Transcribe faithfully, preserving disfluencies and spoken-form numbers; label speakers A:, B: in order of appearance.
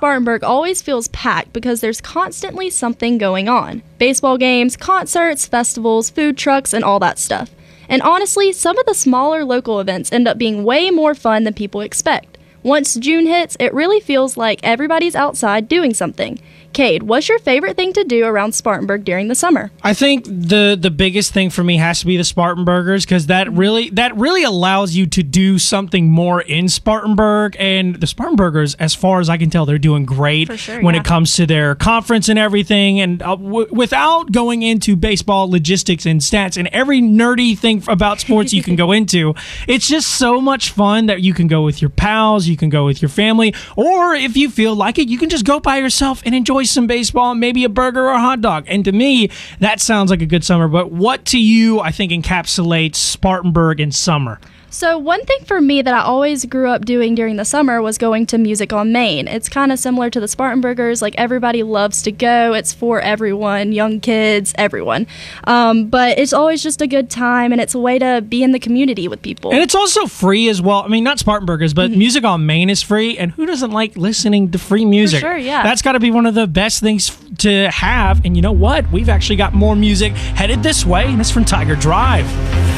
A: Spartanburg always feels packed because there's constantly something going on. Baseball games, concerts, festivals, food trucks, and all that stuff. And honestly, some of the smaller local events end up being way more fun than people expect. Once June hits, it really feels like everybody's outside doing something. Cade, what's your favorite thing to do around Spartanburg during the summer?
B: I think the the biggest thing for me has to be the Spartanburgers, because that really that really allows you to do something more in Spartanburg. And the Spartanburgers, as far as I can tell, they're doing great
A: For sure,
B: when
A: yeah.
B: it comes to their conference and everything. And uh, w- without going into baseball logistics and stats and every nerdy thing about sports you can go into, it's just so much fun that you can go with your pals, you can go with your family, or if you feel like it, you can just go by yourself and enjoy some baseball, maybe a burger or a hot dog. And to me, that sounds like a good summer. But what to you, I think, encapsulates Spartanburg in summer?
A: So one thing for me that I always grew up doing during the summer was going to Music on Main. It's kind of similar to the Spartanburgers. Like, everybody loves to go. It's for everyone, young kids, everyone. Um, but it's always just a good time, and it's a way to be in the community with people.
B: And it's also free as well. I mean, not Spartanburgers, but mm-hmm. Music on Main is free. And who doesn't like listening to free music?
A: For sure, yeah.
B: That's got to be one of the best things to have. And you know what? We've actually got more music headed this way, and it's from Tiger Drive.